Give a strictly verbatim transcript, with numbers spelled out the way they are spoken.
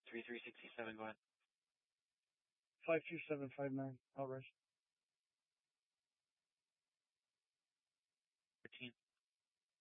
three three six seven, go ahead. five two seven five nine, outright.